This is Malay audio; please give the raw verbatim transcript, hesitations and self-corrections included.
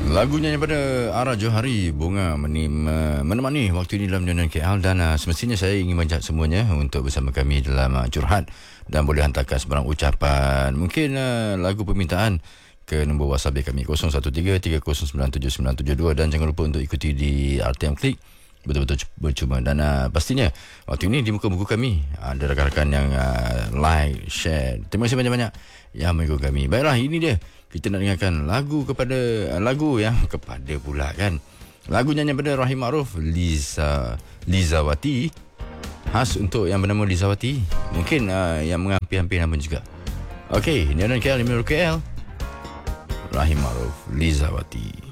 Lagunya daripada Ara Johari, Bunga menemani waktu ini dalam Nyonya K L. Dan uh, semestinya saya ingin mengajak semuanya untuk bersama kami dalam uh, curhat, dan boleh hantarkan sebarang ucapan, mungkin uh, lagu permintaan ke nombor WhatsApp kami kosong satu tiga tiga kosong sembilan tujuh sembilan tujuh dua. Dan jangan lupa untuk ikuti di R T M Klik, betul-betul bercuma. Dan uh, pastinya waktu ini di muka buku kami ada rakan-rakan yang uh, like, share. Terima kasih banyak-banyak yang mengikut kami. Baiklah, ini dia, kita nak dengarkan lagu kepada uh, lagu yang kepada pula kan. Lagu nyanyian pada Rahim Ma'ruf, Liza Lizawati, khas untuk yang bernama Lizawati. Mungkin uh, yang menghampir-hampir nama juga. Okey, Nyonya K L, Nyonya K L, Rahim Ma'ruf, Lizawati.